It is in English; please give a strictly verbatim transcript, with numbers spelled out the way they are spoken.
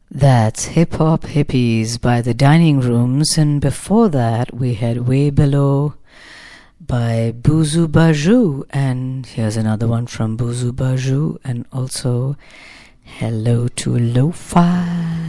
That's Hip Hop Hippies by the Dining Rooms, and before that we had Way Below by Boozoo Bajou, and here's another one from Boozoo Bajou, and also Hello to Lo-Fi.